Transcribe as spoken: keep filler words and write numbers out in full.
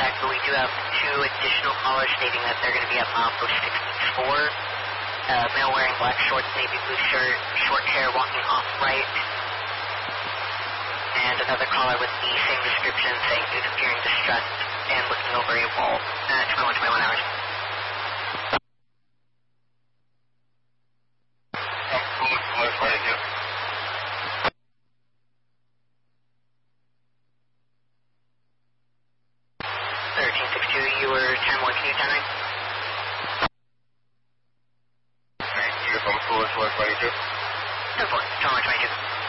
contact, but we do have two additional callers stating that they're going to be at milepost sixty-four. Uh, male wearing black shorts, navy blue shirt, short hair, walking off right. And another caller with the same description saying he's appearing distressed and looking over a wall at twenty-one twenty-one hours. thirteen sixty-two, you were ten one, can you ten nine? Thank you, from four four twenty-two. ten four, twenty-one twenty-two.